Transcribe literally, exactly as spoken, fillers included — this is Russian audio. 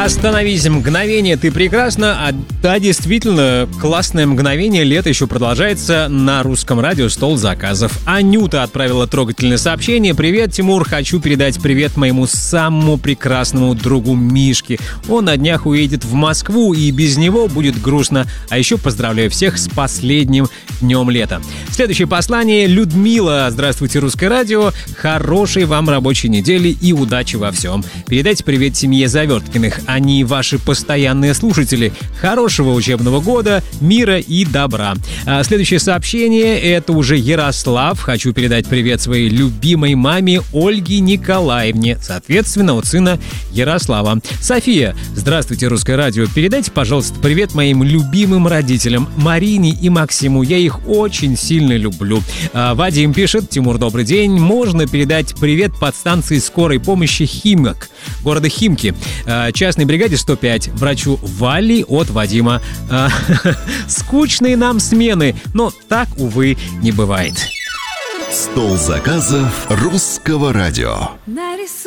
Остановись, мгновение, ты прекрасна. А, да, действительно, классное мгновение. Лето еще продолжается на русском радио «Стол заказов». Анюта отправила трогательное сообщение. Привет, Тимур, хочу передать привет моему самому прекрасному другу Мишке. Он на днях уедет в Москву, и без него будет грустно. А еще поздравляю всех с последним днем лета. Следующее послание. Людмила. Здравствуйте, русское радио. Хорошей вам рабочей недели и удачи во всем. Передайте привет семье Заверткиных. Они ваши постоянные слушатели. Хорошего учебного года, мира и добра. А следующее сообщение — это уже Ярослав. Хочу передать привет своей любимой маме Ольге Николаевне, соответственно, от сына Ярослава. София. Здравствуйте, русское радио. Передайте, пожалуйста, привет моим любимым родителям Марине и Максиму. Я их очень сильно люблю. А Вадим пишет: Тимур, добрый день. Можно передать привет подстанции скорой помощи «Химок» города Химки, частной бригаде сто пять, врачу Вали от Вадима. Скучные нам смены, но так, увы, не бывает. Стол заказов русского радио.